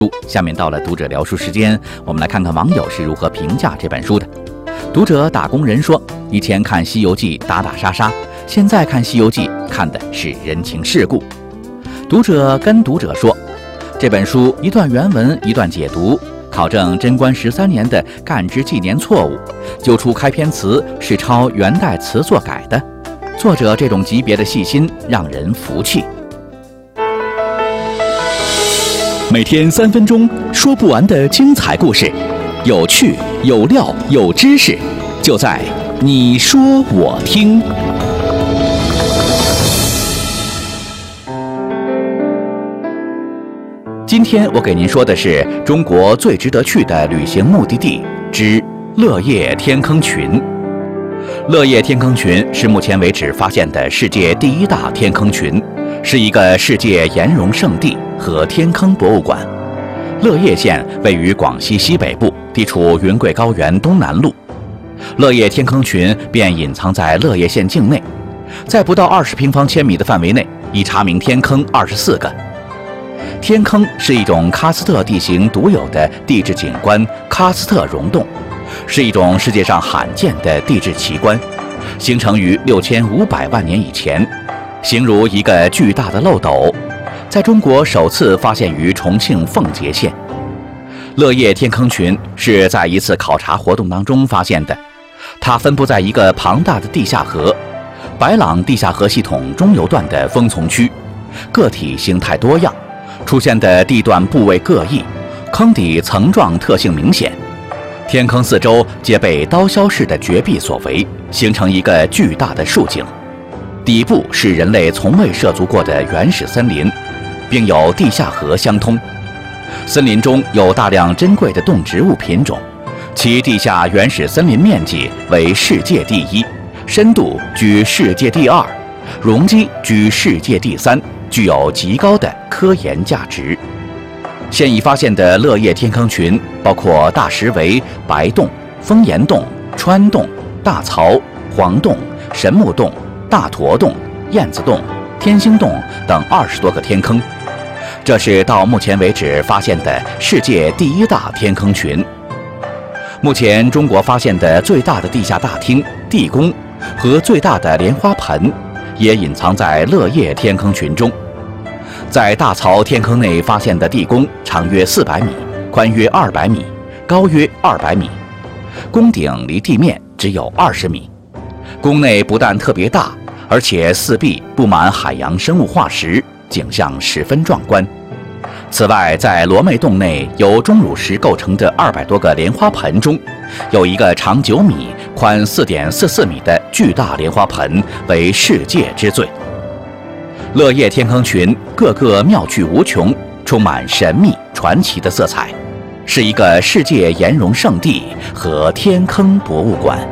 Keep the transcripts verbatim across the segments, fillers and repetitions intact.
下面到了读者聊书时间，我们来看看网友是如何评价这本书的。读者打工人说，以前看《西游记》打打杀杀，现在看《西游记》看的是人情世故。读者跟读者说，这本书一段原文一段解读，考证贞观十三年的干支纪年错误，揪出开篇词是抄元代词作改的。作者这种级别的细心让人服气。 每天三分钟，说不完的精彩故事，有趣有料有知识，就在你说我听。 今天我给您说的是中国最值得去的旅行目的地之乐业天坑群。乐业天坑群是目前为止发现的世界第一大天坑群，是一个世界岩溶圣地和天坑博物馆。乐业县位于广西西北部，地处云贵高原东南麓。乐业天坑群便隐藏在乐业县境内，在不到二十平方千米的范围内，已查明天坑二十四个。天坑是一种喀斯特地形独有的地质景观，喀斯特溶洞是一种世界上罕见的地质奇观，形成于六千五百万年以前，形如一个巨大的漏斗，在中国首次发现于重庆奉节县。乐业天坑群是在一次考察活动当中发现的，它分布在一个庞大的地下河白朗地下河系统中游段的封丛区，个体形态多样，出现的地段部位各异，坑底层状特性明显。天坑四周皆被刀削式的绝壁所围，形成一个巨大的竖井。底部是人类从未涉足过的原始森林，并有地下河相通。森林中有大量珍贵的动植物品种，其地下原始森林面积为世界第一，深度居世界第二，容积居世界第三，具有极高的科研价值。现已发现的乐业天坑群包括大石围、白洞、风岩洞、川洞、大槽、黄洞、神木洞、大驼洞、燕子洞、天星洞等二十多个天坑。这是到目前为止发现的世界第一大天坑群。目前中国发现的最大的地下大厅、地宫和最大的莲花盆也隐藏在乐业天坑群中。在大槽天坑内发现的地宫长约四百米，宽约二百米，高约二百米，宫顶离地面只有二十米。宫内不但特别大，而且四壁布满海洋生物化石，景象十分壮观。此外，在罗妹洞内由钟乳石构成的二百多个莲花盆中，有一个长九米、宽四点四四米的巨大莲花盆为世界之最。乐业天坑群个个妙趣无穷，充满神秘传奇的色彩，是一个世界岩溶圣地和天坑博物馆。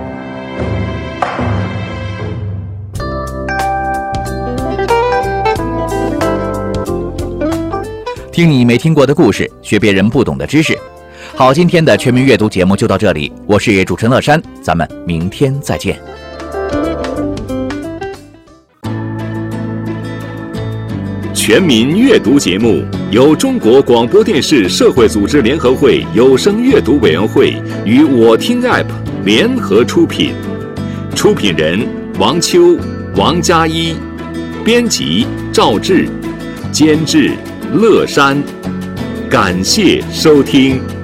听你没听过的故事，学别人不懂的知识。好，今天的全民阅读节目就到这里，我是主持人乐山，咱们明天再见。 全民阅读节目由中国广播电视社会组织联合会有声阅读委员会与我听 App 联合出品，出品人王秋、王佳一，编辑赵志，监制乐山。感谢收听。